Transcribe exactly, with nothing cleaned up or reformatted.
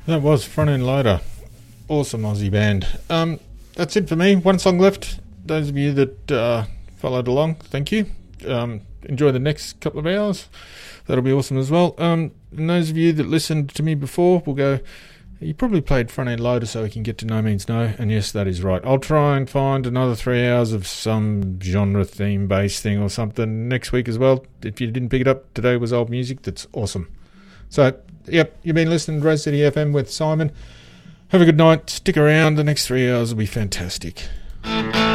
That was Front End Loader. Awesome Aussie band. Um, that's it for me. One song left. Those of you that uh, followed along, thank you. Um, enjoy the next couple of hours. That'll be awesome as well. Um, and those of you that listened to me before will go, you probably played Front End Loader so we can get to No Means No. And yes, that is right. I'll try and find another three hours of some genre theme based thing or something next week as well. If you didn't pick it up, today was old music. That's awesome. So, yep, you've been listening to Rose City F M with Simon. Have a good night. Stick around. The next three hours will be fantastic.